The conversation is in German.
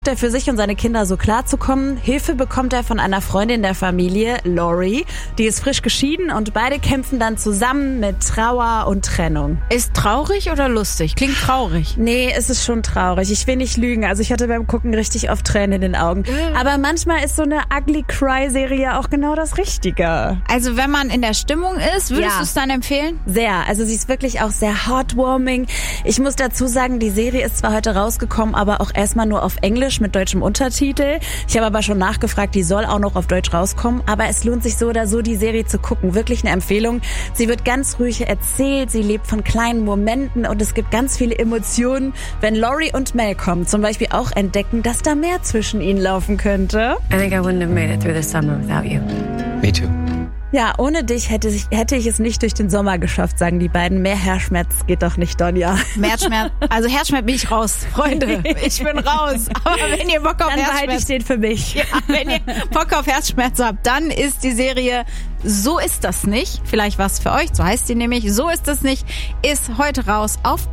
er für sich und seine Kinder so klarzukommen. Hilfe bekommt er von einer Freundin der Familie, Lori. Die ist frisch geschieden und beide kämpfen dann zusammen mit Trauer und Trennung. Ist traurig oder lustig? Klingt traurig. Nee, es ist schon traurig. Ich will nicht lügen. Also ich hatte beim Gucken richtig oft Tränen in den Augen. Aber manchmal ist so eine Ugly Cry-Serie auch genau das Richtige. Also wenn man in der Stimmung ist, würdest du es dann empfehlen? Sehr. Also sie ist wirklich auch sehr heartwarming. Ich muss dazu sagen, die Serie ist zwar heute rausgekommen, aber auch erstmal nur auf Englisch mit deutschem Untertitel. Ich habe aber schon nachgefragt, die soll auch noch auf Deutsch rauskommen. Aber es lohnt sich so oder so, die Serie zu gucken. Wirklich eine Empfehlung. Sie wird ganz ruhig erzählt, sie lebt von kleinen Momenten und es gibt ganz viele Emotionen, wenn Lori und Malcolm zum Beispiel auch entdecken, dass da mehr zwischen ihnen laufen könnte. I think I wouldn't have made it through the summer without you. Me too. Ja, ohne dich hätte ich es nicht durch den Sommer geschafft, sagen die beiden. Mehr Herzschmerz geht doch nicht, Donja. Also Herzschmerz bin ich raus, Freunde. Ich bin raus. Aber wenn ihr Bock auf Dann behalte ich den für mich. Ja, wenn ihr Bock auf Herzschmerz habt, dann ist die Serie So ist das nicht. Vielleicht was für euch, so heißt sie nämlich. So ist das nicht, ist heute raus auf